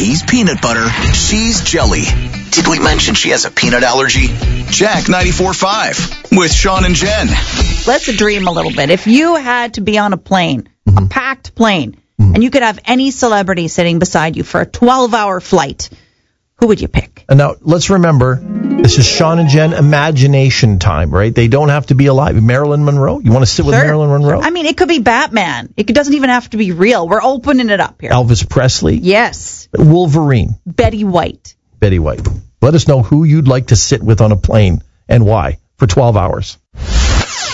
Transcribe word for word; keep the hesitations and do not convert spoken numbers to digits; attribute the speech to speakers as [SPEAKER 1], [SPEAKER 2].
[SPEAKER 1] Annie's peanut butter. She's jelly. Did we mention she has a peanut allergy? Jack ninety-four point five with Sean and Jen.
[SPEAKER 2] Let's dream a little bit. If you had to be on a plane,
[SPEAKER 3] Mm-hmm.
[SPEAKER 2] a packed plane,
[SPEAKER 3] Mm-hmm.
[SPEAKER 2] and you could have any celebrity sitting beside you for a twelve-hour flight, who would you pick?
[SPEAKER 3] And now, let's remember, this is Sean and Jen imagination time, right? They don't have to be alive. Marilyn Monroe? You want to sit with
[SPEAKER 2] Sure.
[SPEAKER 3] Marilyn Monroe?
[SPEAKER 2] I mean, it could be Batman. It doesn't even have to be real. We're opening it up here.
[SPEAKER 3] Elvis Presley?
[SPEAKER 2] Yes.
[SPEAKER 3] Wolverine?
[SPEAKER 2] Betty White.
[SPEAKER 3] Betty White. Let us know who you'd like to sit with on a plane and why for twelve hours.